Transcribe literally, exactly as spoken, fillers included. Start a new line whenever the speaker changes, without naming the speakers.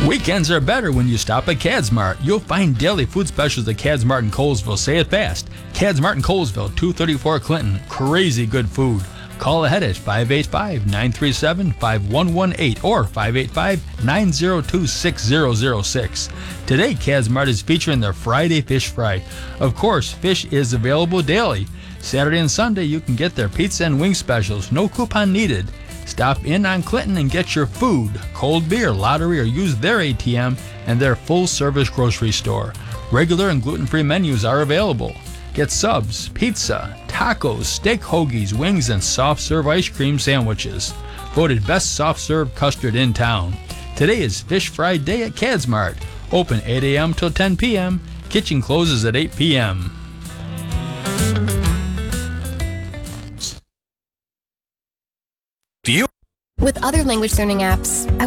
Weekends are better when you stop at Cadsmart. You'll find daily food specials at Cadsmart in Colesville. Say it fast. Cadsmart in Colesville, two thirty-four Clinton. Crazy good food. Call ahead at five eight five, nine three seven, five one one eight or five eight five, nine zero two, six zero zero six. Today, Cadsmart is featuring their Friday Fish Fry. Of course, fish is available daily. Saturday and Sunday, you can get their pizza and wing specials. No coupon needed. Stop in on Clinton and get your food, cold beer, lottery, or use their A T M and their full-service grocery store. Regular and gluten-free menus are available. Get subs, pizza, tacos, steak hoagies, wings, and soft-serve ice cream sandwiches. Voted best soft-serve custard in town. Today is Fish Fry Day at Cadsmart. Open eight a.m. till ten p.m. Kitchen closes at eight p.m.
With other language learning apps,